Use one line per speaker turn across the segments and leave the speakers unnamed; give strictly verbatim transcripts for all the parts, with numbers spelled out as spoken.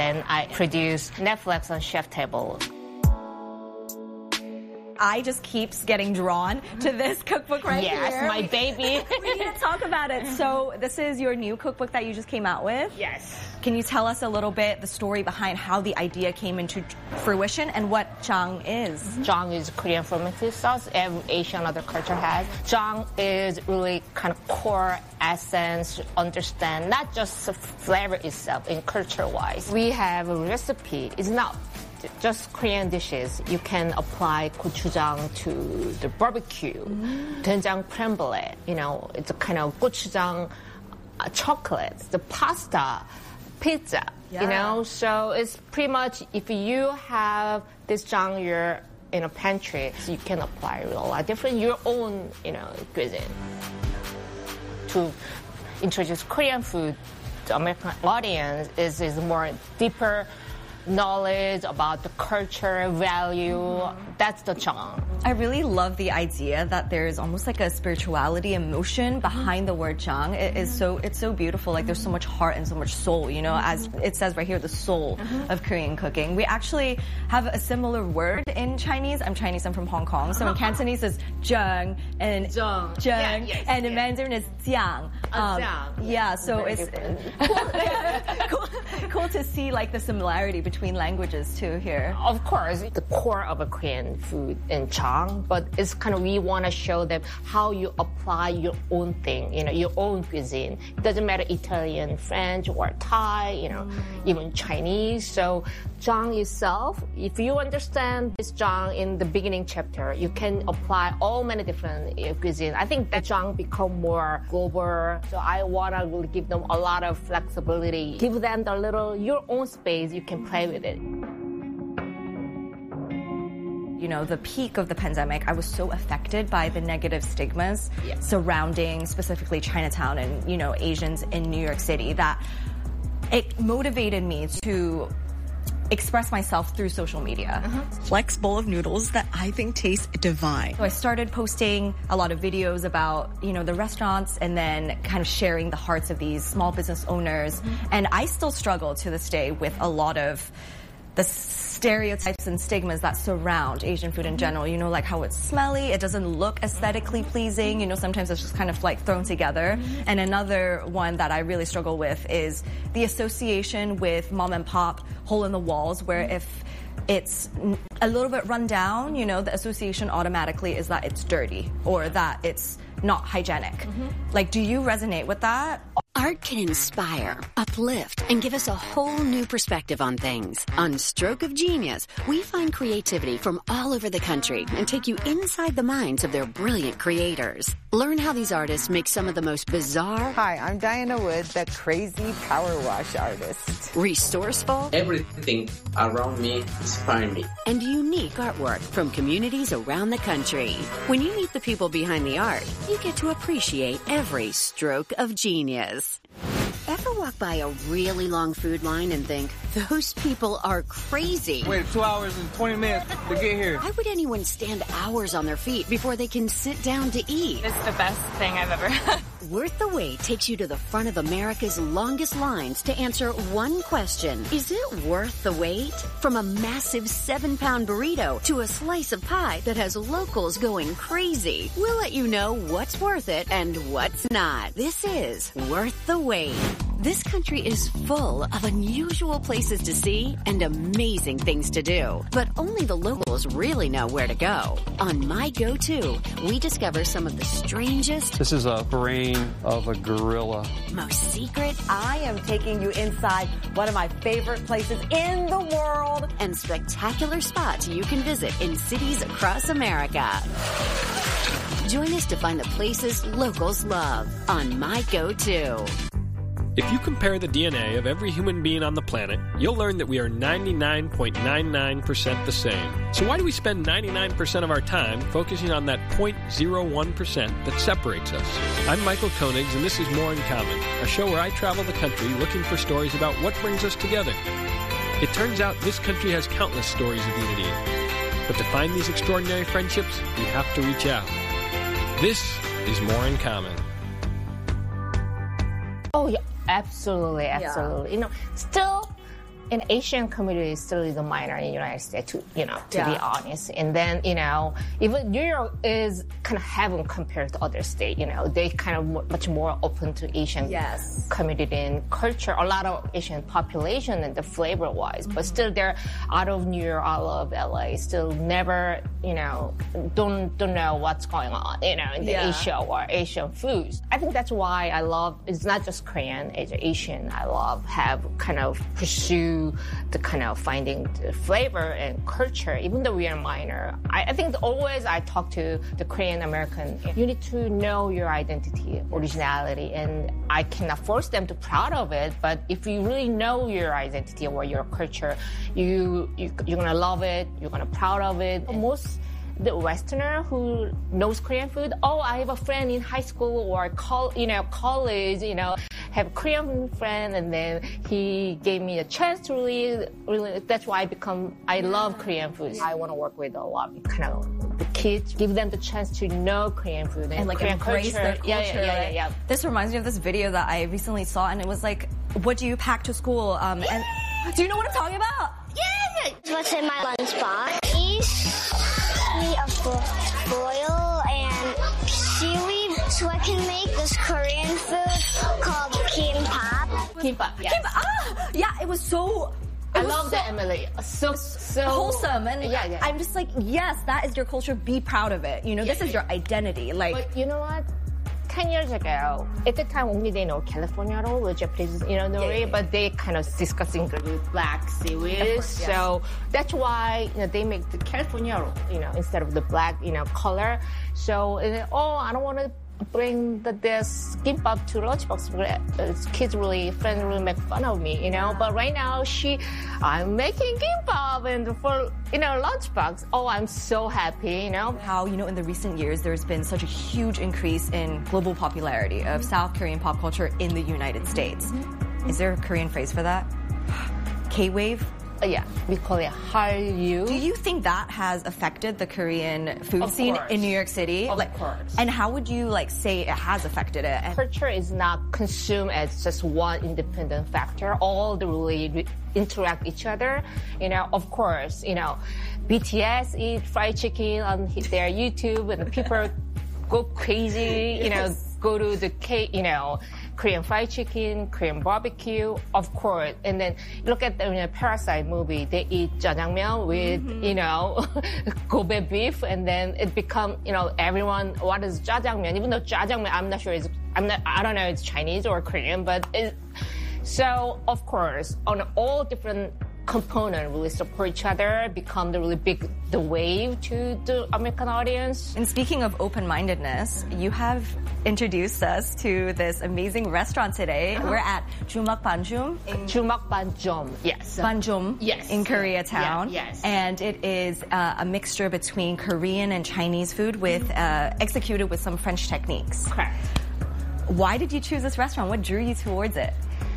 then I produced Netflix on Chef Table.
I just keeps getting drawn to this cookbook right
yes,
here.
Yes, my baby.
We need to talk about it. So this is your new cookbook that you just came out with?
Yes.
Can you tell us a little bit the story behind how the idea came into fruition and what jang is?
Jang is Korean fermented sauce. Every Asian other culture has. Jang is really kind of core essence, understand not just the flavor itself in culture-wise. We have a recipe. It's not just Korean dishes. You can apply gochujang to the barbecue, mm. doenjang creme brulee. You know, it's a kind of gochujang uh, chocolate, the pasta, pizza. Yeah. You know, so it's pretty much if you have this jang you're in a pantry, so you can apply a lot different your own, you know, cuisine to introduce Korean food to American audience is is more deeper knowledge about the culture, value. Mm-hmm. That's the jang.
I really love the idea that there's almost like a spirituality, emotion behind the word jang. It is so, it's so beautiful. Like there's so much heart and so much soul, you know, as it says right here, the soul mm-hmm. of Korean cooking. We actually have a similar word in Chinese. I'm Chinese, I'm from Hong Kong. So in Cantonese it's jang and
jang,
jang
yeah, yes,
and in
yes.
Mandarin it's jiang.
Um, jiang.
Yeah, so
Very
it's cool, cool, cool to see like the similarity between languages too here.
Of course, the core of a Korean food in jang, but it's kind of, we want to show them how you apply your own thing, you know, your own cuisine. It doesn't matter Italian, French, or Thai, you know, mm. even Chinese. So jang itself, if you understand this jang in the beginning chapter, you can apply all many different uh, cuisine. I think that jang become more global. So I want to really give them a lot of flexibility. Give them the little, your own space, you can play with it.
You know, the peak of the pandemic, I was so affected by the negative stigmas yeah. surrounding specifically Chinatown and, you know, Asians in New York City that it motivated me to express myself through social media. Uh-huh.
Flex bowl of noodles that I think taste divine.
So I started posting a lot of videos about, you know, the restaurants and then kind of sharing the hearts of these small business owners. Mm-hmm. And I still struggle to this day with a lot of the stereotypes and stigmas that surround Asian food in general. You know, like how it's smelly, it doesn't look aesthetically pleasing. You know, sometimes it's just kind of like thrown together. Mm-hmm. And another one that I really struggle with is the association with mom and pop, hole in the walls, where if it's a little bit run down, you know, the association automatically is that it's dirty or that it's not hygienic. Mm-hmm. Like, do you resonate with that?
Art can inspire, uplift, and give us a whole new perspective on things. On Stroke of Genius, we find creativity from all over the country and take you inside the minds of their brilliant creators. Learn how these artists make some of the most bizarre...
Hi, I'm Diana Wood, the crazy power wash artist.
Resourceful...
Everything around me inspires me.
And unique artwork from communities around the country. When you meet the people behind the art, you get to appreciate every stroke of genius. Ever walk by a really long food line and think, those people are crazy?
Wait two hours and twenty minutes to get here.
Why would anyone stand hours on their feet before they can sit down to eat?
It's the best thing I've ever had.
Worth the Wait takes you to the front of America's longest lines to answer one question. Is it worth the wait? From a massive seven-pound burrito to a slice of pie that has locals going crazy. We'll let you know what's worth it and what's not. This is Worth the Wait. This country is full of unusual places to see and amazing things to do. But only the locals really know where to go. On My Go-To, we discover some of the strangest...
This is a brain of a gorilla.
Most secret...
I am taking you inside one of my favorite places in the world.
And spectacular spots you can visit in cities across America. Join us to find the places locals love on My Go-To.
If you compare the D N A of every human being on the planet, you'll learn that we are ninety-nine point nine nine percent the same. So why do we spend ninety-nine percent of our time focusing on that zero point zero one percent that separates us? I'm Michael Koenigs, and this is More in Common, a show where I travel the country looking for stories about what brings us together. It turns out this country has countless stories of unity. But to find these extraordinary friendships, we have to reach out. This is More in Common.
Oh, yeah. Absolutely, absolutely. Yeah. You know, still, in Asian community is still the minor in the United States, to, you know, to
Yeah.
be honest. And then, you know, even New York is kind of heaven compared to other states, you know, they kind of more, much more open to Asian
Yes.
community and culture, a lot of Asian population and the flavor wise, but still they're out of New York, out of L A, still never, you know, don't, don't know what's going on, you know, in the
Yeah.
Asia or Asian foods. I think that's why I love, it's not just Korean, it's Asian. I love have kind of pursue the kind of finding the flavor and culture, even though we are minor. I, I think always I talk to the Korean American, you need to know your identity, originality, and I cannot force them to proud of it, but if you really know your identity or your culture, you, you you're gonna love it, you're gonna proud of it. Most the Westerner who knows Korean food, oh, I have a friend in high school or col- you know, college, you know, have a Korean friend, and then he gave me a chance to really, really, that's why I become, I love Korean food. I want to work with a lot of kind of the kids, give them the chance to know Korean food and,
And like
Korean
embrace
culture.
their culture.
Yeah, yeah, yeah, yeah, yeah.
This reminds me of this video that I recently saw, and it was like, what do you pack to school? Um, and do you know what I'm talking about?
Yeah! What's in my lunchbox? Of foil and seaweed, so I can make this Korean food called kimbap.
Kimbap, yes.
Kimbap, ah, yeah, it was so. It
I
was
love
so
that, Emily. So, so
wholesome, and
yeah, yeah.
I'm just like, yes, that is your culture. Be proud of it. You know,
Yeah,
this is
yeah.
your identity. Like,
But you know what? Ten years ago, at the time only they know California roll, the Japanese, you know, no
Yeah,
way,
yeah, yeah.
but they kind of discussing with black seaweed.
course, yes.
So that's why, you know, they make the California roll, you know, instead of the black, you know, color. So, and then, oh, I don't want to bring the, this kimbap to lunchbox. Uh, kids really, friends really make fun of me, you know. But right now, she, I'm making kimbap and for, you know, lunchbox. Oh, I'm so happy, you know.
how, you know, in the recent years, there's been such a huge increase in global popularity of South Korean pop culture in the United States. Is there a Korean phrase for that? K-wave?
Uh, yeah, we call it Hallyu.
Do you think that has affected the Korean food
Of
scene
course.
in New York City?
Of
like,
course.
And how would you like say it has affected it? And
Culture is not consumed as just one independent factor. All the really re- interact each other. You know, of course, you know, B T S eat fried chicken on his- their YouTube, and people go crazy. You know, go to the K, you know, Korean fried chicken, Korean barbecue, of course. And then look at the you know, Parasite movie. They eat jjajangmyeon with, mm-hmm. you know, Kobe beef, and then it become, you know, everyone, what is jjajangmyeon? Even though jjajangmyeon, I'm not sure, it's, I'm not, I don't know, it's Chinese or Korean, but it, so, of course, on all different components really support each other, become the really big, the wave to the American audience.
And speaking of open-mindedness, you have introduced us to this amazing restaurant today.
Uh-huh.
We're at Jumak Banjum.
Jumak Banjum, yes.
Banjum
Yes.
in Koreatown.
Yeah, yes.
And it is uh, a mixture between Korean and Chinese food with uh, executed with some French techniques.
Correct.
Why did you choose this restaurant? What drew you towards it?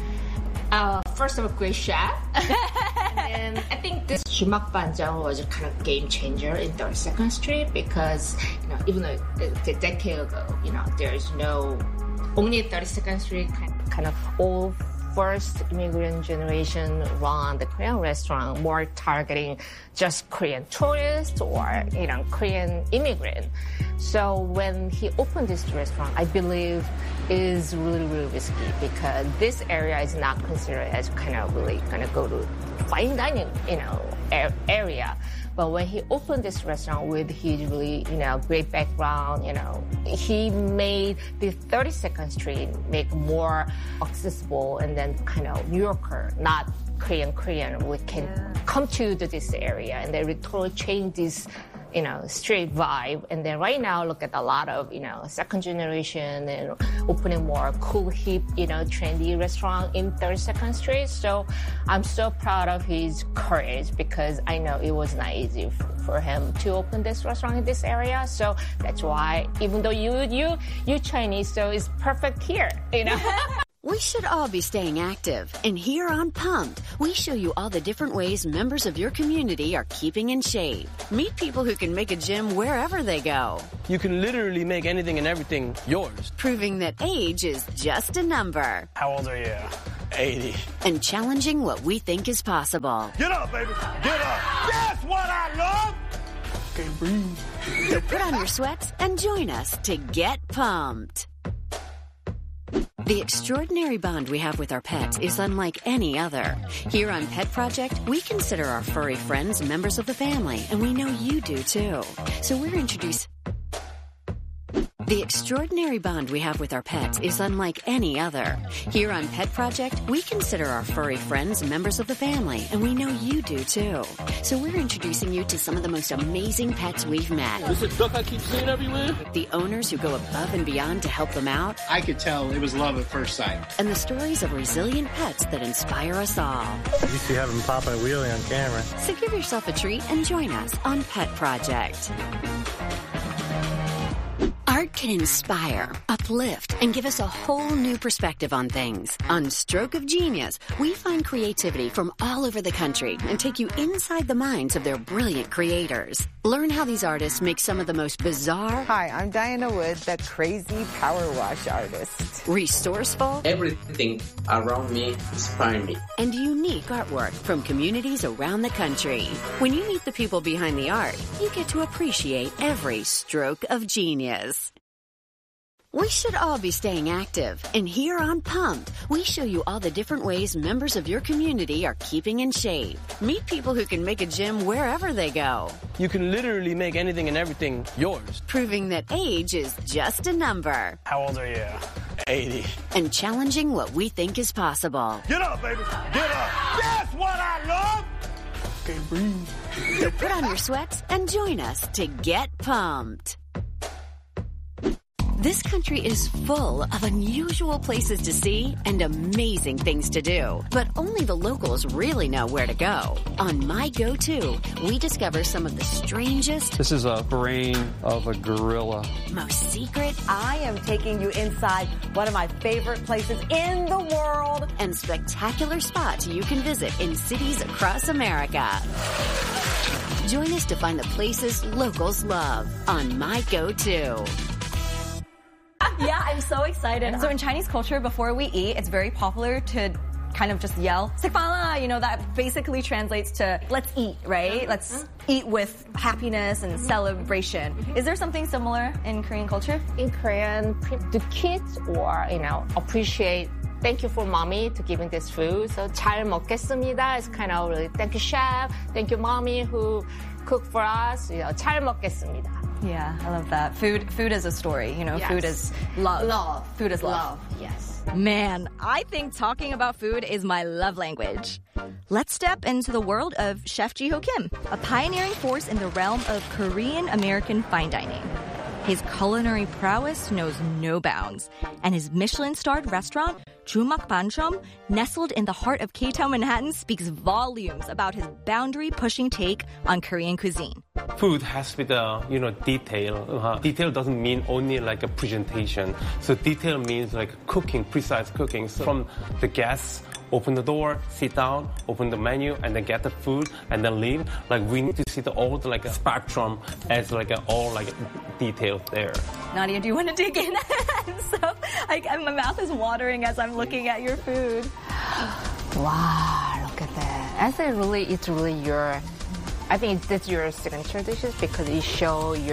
Uh, first of all, great chef. And I think this Jumak Banjang was a kind of game changer in thirty-second Street because, you know, even though a decade ago, you know, there's no, only thirty-second Street kind of, kind of all first immigrant generation run the Korean restaurant, more targeting just Korean tourists or, you know, Korean immigrant. So when he opened this restaurant, I believe is really, really risky because this area is not considered as kind of really going to go to fine dining, you know, area. But when he opened this restaurant with his really, you know, great background, you know, he made the thirty-second Street make more accessible, and then kind of New Yorker, not Korean Korean, we can yeah. come to this area, and they totally changed this, you know, street vibe. And then right now, look at a lot of, you know, second generation and opening more cool, hip, you know, trendy restaurant in thirty-second Street. So I'm so proud of his courage because I know it was not easy for him to open this restaurant in this area. So that's why, even though you, you, you Chinese, so it's perfect here, you know.
We should all be staying active. And here on Pumped, we show you all the different ways members of your community are keeping in shape. Meet people who can make a gym wherever they go.
You can literally make anything and everything yours.
Proving that age is just a number.
How old are you?
eighty.
And challenging what we think is possible.
Get up, baby. Get up. That's what I love.
Can't breathe.
So put on your sweats and join us to get pumped. The extraordinary bond we have with our pets is unlike any other. Here on Pet Project, we consider our furry friends members of the family, and we know you do too. So we're introducing... The extraordinary bond we have with our pets is unlike any other. Here on Pet Project, we consider our furry friends members of the family, and we know you do too. So we're introducing you to some of the most amazing pets we've met.
Is it duck I keep seeing everywhere?
The owners who go above and beyond to help them out.
I could tell it was love at first sight.
And the stories of resilient pets that inspire us all.
You see having Papa and Wheelie on camera.
So give yourself a treat and join us on Pet Project. Art can inspire, uplift, and give us a whole new perspective on things. On Stroke of Genius, we find creativity from all over the country and take you inside the minds of their brilliant creators. Learn how these artists make some of the most bizarre...
Hi, I'm Diana Wood, the crazy power wash artist.
Resourceful...
Everything around me inspires me.
And unique artwork from communities around the country. When you meet the people behind the art, you get to appreciate every stroke of genius. We should all be staying active, and here on Pumped, we show you all the different ways members of your community are keeping in shape. Meet people who can make a gym wherever they go.
You can literally make anything and everything yours.
Proving that age is just a number.
How old are you?
eighty.
And challenging what we think is possible.
Get up, baby. Get up. That's what I love.
Can't breathe.
So put on your sweats and join us to get pumped. This country is full of unusual places to see and amazing things to do, but only the locals really know where to go. On My Go-To, we discover some of the strangest...
This is a brain of a gorilla.
...most secret...
I am taking you inside one of my favorite places in the world...
...and spectacular spots you can visit in cities across America. Join us to find the places locals love on My Go-To.
Yeah, I'm so excited. So in Chinese culture, before we eat, it's very popular to kind of just yell, "Sikfala," you know, that basically translates to let's eat, right? Let's eat with happiness and celebration. Is there something similar in Korean culture?
In Korean, the kids or, you know, appreciate thank you for mommy to giving this food. So 잘 먹겠습니다 is kind of really thank you chef, thank you mommy who cooked for us. You know, 잘 먹겠습니다.
Yeah, I love that. Food, food is a story. You know,
yes.
Food is love.
Love.
Food is love.
Love. Yes.
Man, I think talking about food is my love language. Let's step into the world of Chef Ji-ho Kim, a pioneering force in the realm of Korean American fine dining. His culinary prowess knows no bounds, and his Michelin-starred restaurant, Jumak Banchom, nestled in the heart of K-Town Manhattan, speaks volumes about his boundary-pushing take on Korean cuisine.
Food has to be the, you know, detail. Uh, detail doesn't mean only like a presentation. So detail means like cooking, precise cooking. So from the guests, open the door, sit down, open the menu, and then get the food, and then leave. Like we need to see the all the like a spectrum as like a, all like details there.
Nadia, do you want to dig in? So, like, my mouth is watering as I'm looking at your food.
Wow, look at that. I think really, it's really your. I think that's your signature dishes because it show your.